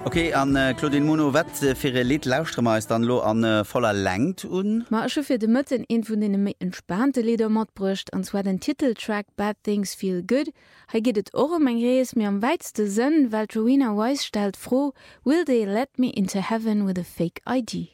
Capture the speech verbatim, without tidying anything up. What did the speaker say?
Okay, an äh, Claudine Mono, wat äh, fir Lied Lausströmer ist dann lo an äh, voller Längt un? Ma schon fir de Mëtten en vun den méi entspannte Lieder mat brucht, an zwar den Titeltrack Bad Things Feel Good. Ha geht et or eng Rees mir am weitste Sinn, weil Rowena Wise stellt froh, will they let me into heaven with a fake I D?